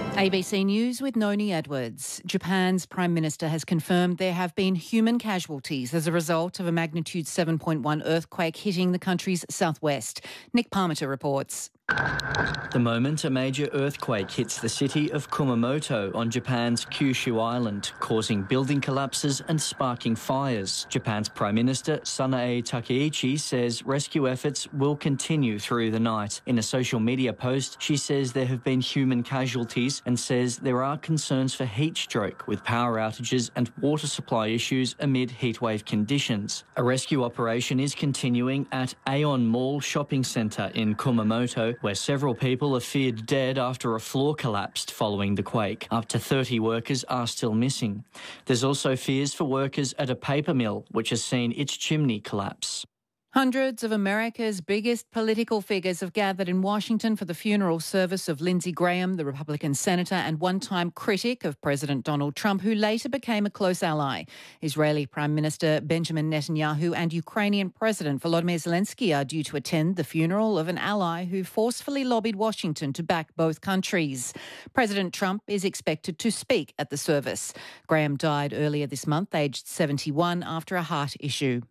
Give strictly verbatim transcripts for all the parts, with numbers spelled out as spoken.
A B C News with Noni Edwards. Japan's Prime Minister has confirmed there have been human casualties as a result of a magnitude seven point one earthquake hitting the country's southwest. Nick Parmenter reports. The moment a major earthquake hits the city of Kumamoto on Japan's Kyushu Island, causing building collapses and sparking fires. Japan's Prime Minister Sanae Takaichi says rescue efforts will continue through the night. In a social media post, she says there have been human casualties and says there are concerns for heat stroke with power outages and water supply issues amid heatwave conditions. A rescue operation is continuing at Aeon Mall Shopping Centre in Kumamoto, where several people are feared dead after a floor collapsed following the quake. Up to thirty workers are still missing. There's also fears for workers at a paper mill, which has seen its chimney collapse. Hundreds of America's biggest political figures have gathered in Washington for the funeral service of Lindsey Graham, the Republican senator and one-time critic of President Donald Trump, who later became a close ally. Israeli Prime Minister Benjamin Netanyahu and Ukrainian President Volodymyr Zelensky are due to attend the funeral of an ally who forcefully lobbied Washington to back both countries. President Trump is expected to speak at the service. Graham died earlier this month, aged seventy-one, after a heart issue.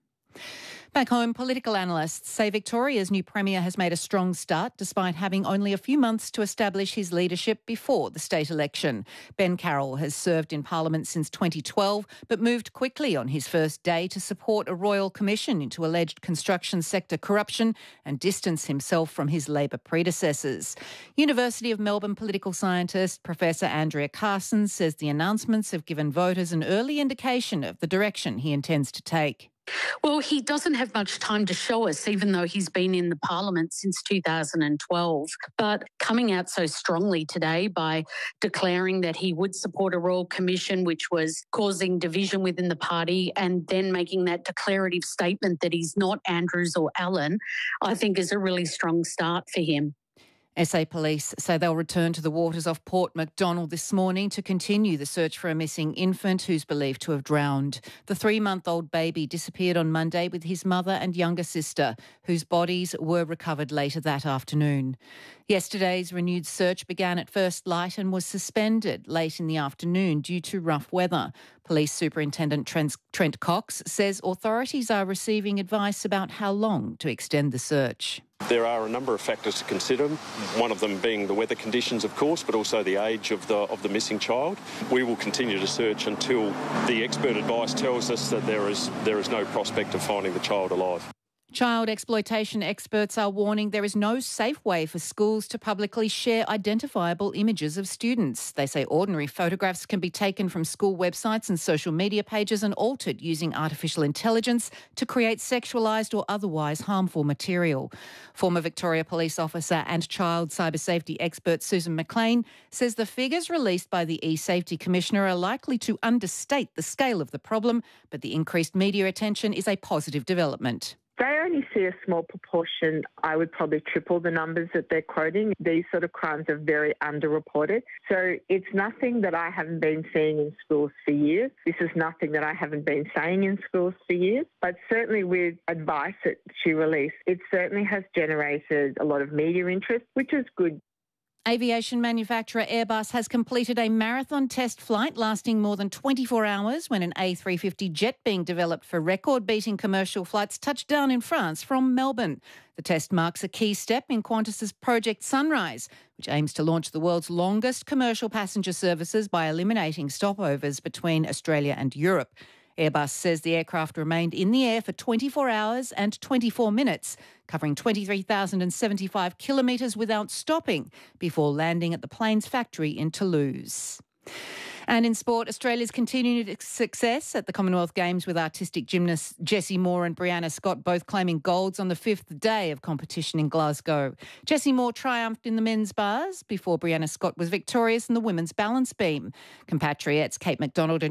Back home, political analysts say Victoria's new Premier has made a strong start despite having only a few months to establish his leadership before the state election. Ben Carroll has served in Parliament since twenty twelve but moved quickly on his first day to support a royal commission into alleged construction sector corruption and distance himself from his Labor predecessors. University of Melbourne political scientist Professor Andrea Carson says the announcements have given voters an early indication of the direction he intends to take. Well, he doesn't have much time to show us, even though he's been in the parliament since two thousand twelve. But coming out so strongly today by declaring that he would support a royal commission, which was causing division within the party, and then making that declarative statement that he's not Andrews or Allen, I think is a really strong start for him. S A Police say they'll return to the waters off Port MacDonnell this morning to continue the search for a missing infant who's believed to have drowned. The three-month-old baby disappeared on Monday with his mother and younger sister, whose bodies were recovered later that afternoon. Yesterday's renewed search began at first light and was suspended late in the afternoon due to rough weather. Police Superintendent Trent, Trent Cox says authorities are receiving advice about how long to extend the search. There are a number of factors to consider, one of them being the weather conditions, of course, but also the age of the of the missing child. We will continue to search until the expert advice tells us that there is there is no prospect of finding the child alive. Child exploitation experts are warning there is no safe way for schools to publicly share identifiable images of students. They say ordinary photographs can be taken from school websites and social media pages and altered using artificial intelligence to create sexualised or otherwise harmful material. Former Victoria Police officer and child cyber safety expert Susan McLean says the figures released by the e-Safety Commissioner are likely to understate the scale of the problem, but the increased media attention is a positive development. They only see a small proportion. I would probably triple the numbers that they're quoting. These sort of crimes are very underreported. So it's nothing that I haven't been seeing in schools for years. This is nothing that I haven't been saying in schools for years. But certainly with advice that she released, it certainly has generated a lot of media interest, which is good. Aviation manufacturer Airbus has completed a marathon test flight lasting more than twenty-four hours when an A three fifty jet being developed for record-beating commercial flights touched down in France from Melbourne. The test marks a key step in Qantas's Project Sunrise, which aims to launch the world's longest commercial passenger services by eliminating stopovers between Australia and Europe. Airbus says the aircraft remained in the air for twenty-four hours and twenty-four minutes, covering twenty-three thousand seventy-five kilometres without stopping before landing at the plane's factory in Toulouse. And in sport, Australia's continued success at the Commonwealth Games with artistic gymnasts Jessie Moore and Brianna Scott both claiming golds on the fifth day of competition in Glasgow. Jessie Moore triumphed in the men's bars before Brianna Scott was victorious in the women's balance beam. Compatriots Kate McDonald and